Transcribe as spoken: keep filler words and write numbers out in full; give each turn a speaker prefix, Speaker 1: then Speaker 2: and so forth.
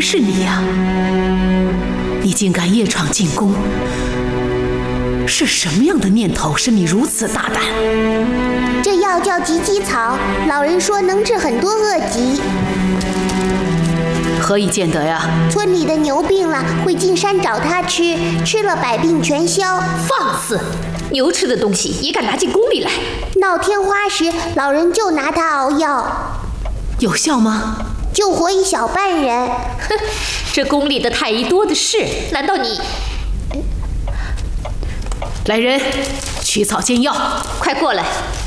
Speaker 1: 是你呀、啊！你竟敢夜闯进宫，是什么样的念头使你如此大胆？
Speaker 2: 这药叫吉吉草，老人说能治很多恶疾。
Speaker 1: 何以见得呀？
Speaker 2: 村里的牛病了，会进山找它吃，吃了百病全消。
Speaker 3: 放肆！牛吃的东西也敢拿进宫里来？
Speaker 2: 闹天花时，老人就拿它熬药。
Speaker 1: 有效吗？
Speaker 2: 救活一小半人。
Speaker 3: 哼，这宫里的太医多的是，难道你……
Speaker 1: 来人，取草煎药，
Speaker 3: 快过来！